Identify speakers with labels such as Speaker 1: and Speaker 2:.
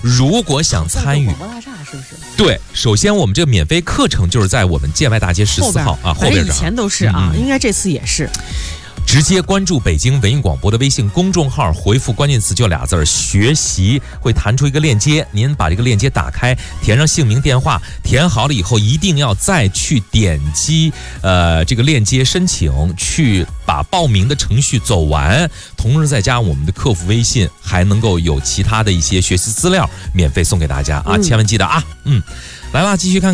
Speaker 1: 如果想参与，
Speaker 2: 广播大厦是不是？
Speaker 1: 对，首先我们这个免费课程就是在我们建外大街14号啊，后边
Speaker 2: 以前都是啊，应该这次也是。
Speaker 1: 直接关注北京文艺广播的微信公众号，回复关键词就俩字学习，会弹出一个链接，您把这个链接打开，填上姓名电话，填好了以后一定要再去点击这个链接申请，去把报名的程序走完，同时再加我们的客服微信，还能够有其他的一些学习资料免费送给大家啊，千万记得啊。来吧，继续看看